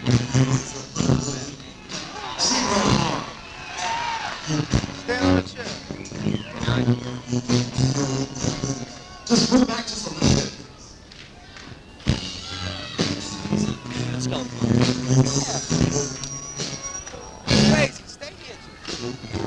Stand on the chair. Just pull back just a little bit. Let's go. Crazy. Stay here, Jim.